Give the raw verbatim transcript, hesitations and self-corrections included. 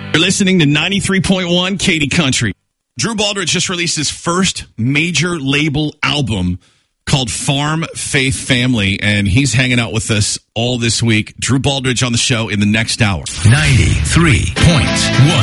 You're listening to ninety-three point one Katy Country. Drew Baldridge just released his first major label album called Farm Faith Family, and he's hanging out with us all this week. Drew Baldridge on the show in the next hour. ninety-three point one